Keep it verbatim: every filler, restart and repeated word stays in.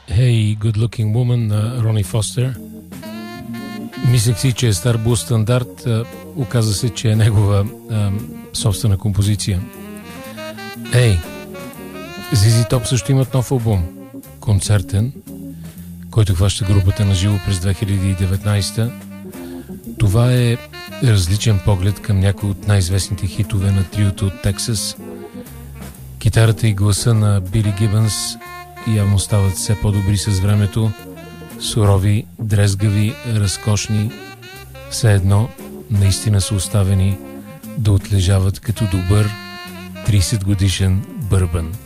Hey, Good Looking Woman на Рони Фостер. Мислех си, че е стар блуз стандарт. Оказа се, че е негова а, собствена композиция. Ей, зет зет Top също имат нов албум. Концертен, който хваща групата на живо през две хиляди и деветнадесета. Това е различен поглед към някои от най-известните хитове на триото от Тексас. Китарата и гласа на Били Гибънс явно стават все по-добри с времето. Сурови, дрезгави, разкошни. Все едно наистина са оставени да отлежават като добър тридесет годишен бърбан.